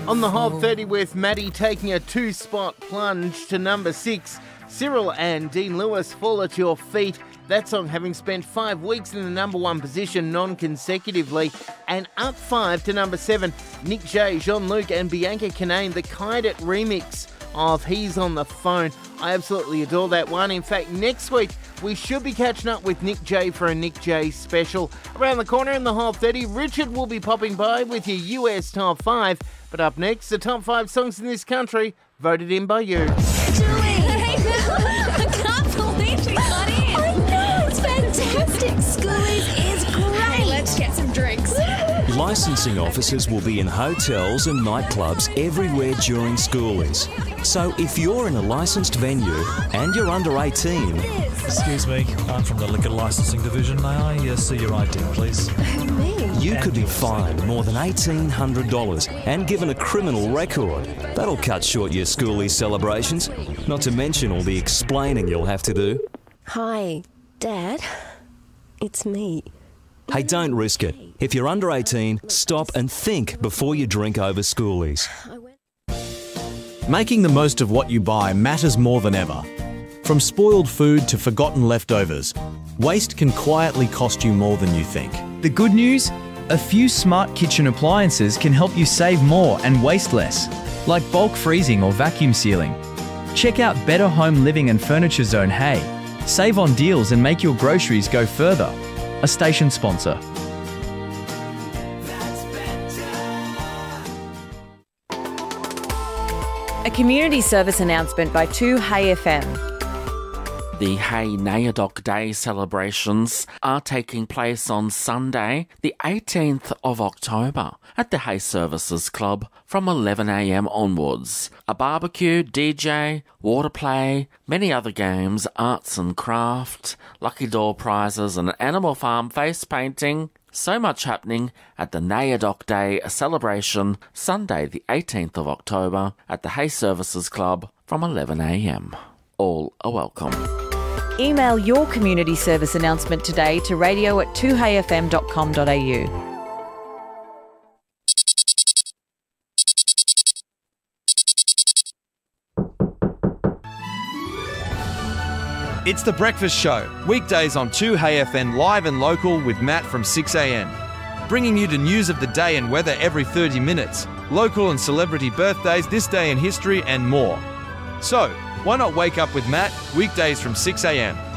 On the Hot 30 with Maddie taking a 2-spot plunge to number 6. Cyril and Dean Lewis fall at your feet. That song having spent 5 weeks in the number 1 position non-consecutively. And up 5 to number 7, Nick J, Jean-Luc and Bianca Kinane, the Kind It remix of He's on the Phone. I absolutely adore that one. In fact, next week we should be catching up with Nick J for a Nick J special. Around the corner in the Hot 30, Richard will be popping by with your US Top 5. But up next, the top 5 songs in this country voted in by you. I can't believe we got in. I know, it's fantastic. Schoolies is great. Hey, let's get some drinks. Licensing officers will be in hotels and nightclubs everywhere during Schoolies. So if you're in a licensed venue and you're under 18... Excuse me, I'm from the Liquor Licensing Division. May I see your ID, please? Me? You could be fined more than $1,800 and given a criminal record. That'll cut short your Schoolies celebrations, not to mention all the explaining you'll have to do. Hi, Dad. It's me. Hey, don't risk it. If you're under 18, stop and think before you drink over Schoolies. Making the most of what you buy matters more than ever. From spoiled food to forgotten leftovers, waste can quietly cost you more than you think. The good news? A few smart kitchen appliances can help you save more and waste less, like bulk freezing or vacuum sealing. Check out Better Home Living and Furniture Zone Hay. Save on deals and make your groceries go further. A station sponsor. A community service announcement by 2Hey FM. The Hey Nayadoc Day celebrations are taking place on Sunday, the 18th of October at the Hey Services Club from 11am onwards. A barbecue, DJ, water play, many other games, arts and craft, lucky door prizes and an Animal Farm face painting. So much happening at the Nayadoc Day celebration Sunday the 18th of October at the Hey Services Club from 11am. All are welcome. Email your community service announcement today to radio@2heyfm.com.au. It's The Breakfast Show, weekdays on 2HeyFM live and local with Matt from 6am. Bringing you the news of the day and weather every 30 minutes, local and celebrity birthdays, this day in history and more. So, why not wake up with Matt, weekdays from 6am?